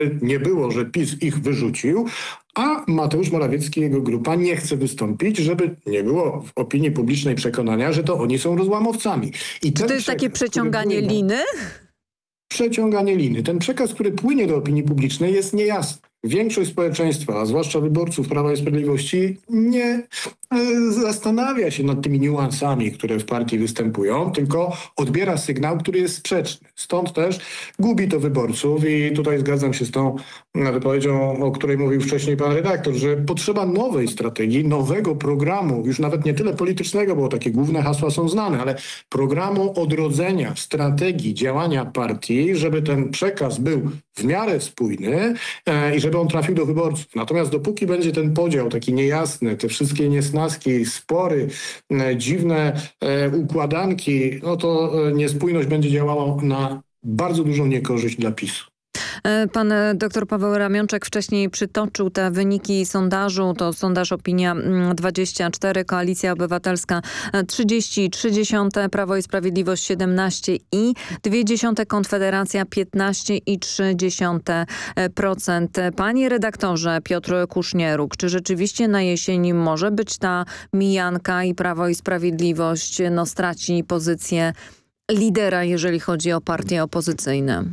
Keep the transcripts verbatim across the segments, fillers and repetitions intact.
nie było, że PiS ich wyrzucił, a Mateusz Morawiecki i jego grupa nie chce wystąpić, żeby nie było w opinii publicznej przekonania, że to oni są rozłamowcami. I Czy to jest takie przeciąganie liny? Przeciąganie liny. Ten przekaz, który płynie do opinii publicznej, jest niejasny. Większość społeczeństwa, a zwłaszcza wyborców Prawa i Sprawiedliwości, nie e, zastanawia się nad tymi niuansami, które w partii występują, tylko odbiera sygnał, który jest sprzeczny. Stąd też gubi to wyborców i tutaj zgadzam się z tą wypowiedzią, o której mówił wcześniej pan redaktor, że potrzeba nowej strategii, nowego programu, już nawet nie tyle politycznego, bo takie główne hasła są znane, ale programu odrodzenia, strategii działania partii, żeby ten przekaz był w miarę spójny e, i żeby on trafił do wyborców. Natomiast dopóki będzie ten podział taki niejasny, te wszystkie niesnaski, spory, e, dziwne e, układanki, no to e, niespójność będzie działała na bardzo dużą niekorzyść dla PiSu. Pan dr Paweł Ramionczek wcześniej przytoczył te wyniki sondażu. To sondaż Opinia dwadzieścia cztery, Koalicja Obywatelska trzydzieści trzy dziesiąte, Prawo i Sprawiedliwość siedemnaście i dwie dziesiąte, Konfederacja piętnaście i trzy dziesiąte procent. Panie redaktorze Piotr Kusznieruk, czy rzeczywiście na jesieni może być ta mijanka i Prawo i Sprawiedliwość no, straci pozycję lidera, jeżeli chodzi o partie opozycyjne?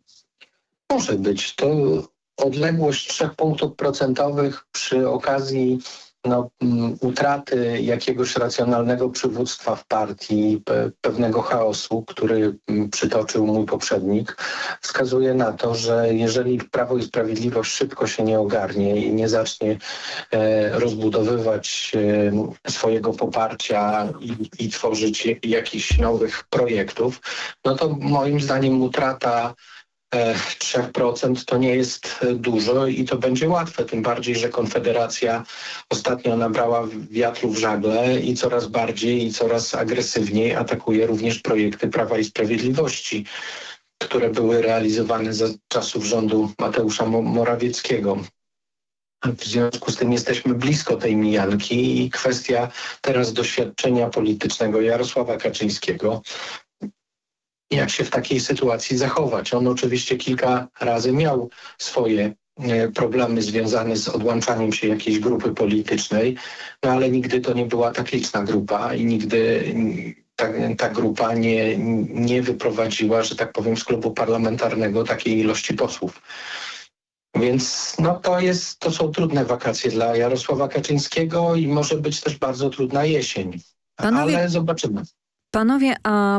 Może być. To odległość trzech punktów procentowych przy okazji no, um, utraty jakiegoś racjonalnego przywództwa w partii, pe pewnego chaosu, który um, przytoczył mój poprzednik, wskazuje na to, że jeżeli Prawo i Sprawiedliwość szybko się nie ogarnie i nie zacznie e, rozbudowywać e, swojego poparcia i, i tworzyć je, jakichś nowych projektów, no to moim zdaniem utrata trzy procent to nie jest dużo i to będzie łatwe, tym bardziej, że Konfederacja ostatnio nabrała wiatru w żagle i coraz bardziej i coraz agresywniej atakuje również projekty Prawa i Sprawiedliwości, które były realizowane za czasów rządu Mateusza Morawieckiego. W związku z tym jesteśmy blisko tej mijanki i kwestia teraz doświadczenia politycznego Jarosława Kaczyńskiego, jak się w takiej sytuacji zachować. On oczywiście kilka razy miał swoje e, problemy związane z odłączaniem się jakiejś grupy politycznej, no ale nigdy to nie była tak liczna grupa i nigdy ta, ta grupa nie, nie wyprowadziła, że tak powiem, z klubu parlamentarnego takiej ilości posłów. Więc no to, jest, to są trudne wakacje dla Jarosława Kaczyńskiego i może być też bardzo trudna jesień. Panowie, ale zobaczymy. Panowie, a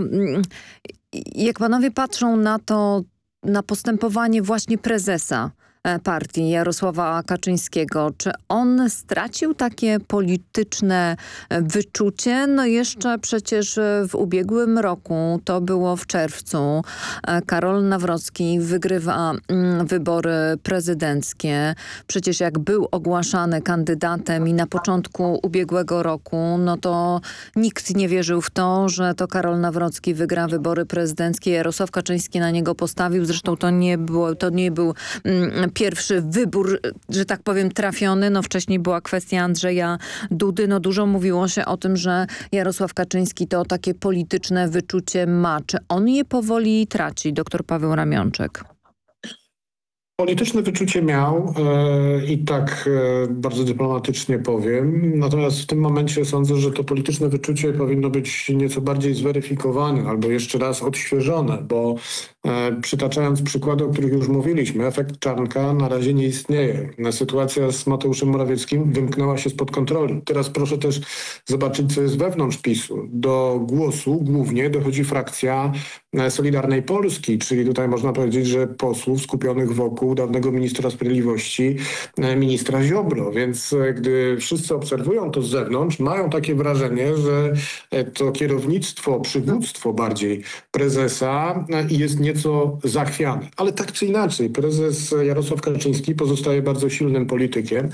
jak panowie patrzą na to, na postępowanie właśnie prezesa partii Jarosława Kaczyńskiego, czy on stracił takie polityczne wyczucie? No jeszcze przecież w ubiegłym roku, to było w czerwcu, Karol Nawrocki wygrywa wybory prezydenckie. Przecież jak był ogłaszany kandydatem i na początku ubiegłego roku, no to nikt nie wierzył w to, że to Karol Nawrocki wygra wybory prezydenckie. Jarosław Kaczyński na niego postawił. Zresztą to nie było, to nie był pierwszy wybór, że tak powiem, trafiony. No wcześniej była kwestia Andrzeja Dudy. No dużo mówiło się o tym, że Jarosław Kaczyński to takie polityczne wyczucie ma. Czy on je powoli traci, doktor Paweł Ramionczek? Polityczne wyczucie miał e, i tak e, bardzo dyplomatycznie powiem. Natomiast w tym momencie sądzę, że to polityczne wyczucie powinno być nieco bardziej zweryfikowane albo jeszcze raz odświeżone, bo e, przytaczając przykłady, o których już mówiliśmy, efekt Czarnka na razie nie istnieje. Sytuacja z Mateuszem Morawieckim wymknęła się spod kontroli. Teraz proszę też zobaczyć, co jest wewnątrz PiSu. Do głosu głównie dochodzi frakcja Solidarnej Polski, czyli tutaj można powiedzieć, że posłów skupionych wokół dawnego ministra sprawiedliwości, ministra Ziobro. Więc gdy wszyscy obserwują to z zewnątrz, mają takie wrażenie, że to kierownictwo, przywództwo bardziej prezesa jest nieco zachwiane. Ale tak czy inaczej, prezes Jarosław Kaczyński pozostaje bardzo silnym politykiem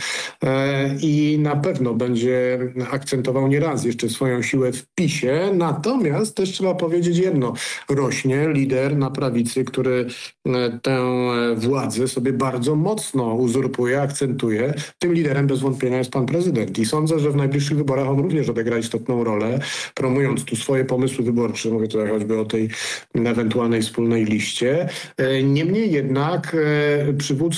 i na pewno będzie akcentował nieraz jeszcze swoją siłę w PiSie. Natomiast też trzeba powiedzieć jedno, rośnie lider na prawicy, który tę władzę sobie bardzo mocno uzurpuje, akcentuje. Tym liderem bez wątpienia jest pan prezydent. I sądzę, że w najbliższych wyborach on również odegra istotną rolę, promując tu swoje pomysły wyborcze. Mówię tutaj choćby o tej ewentualnej wspólnej liście. Niemniej jednak przywództwo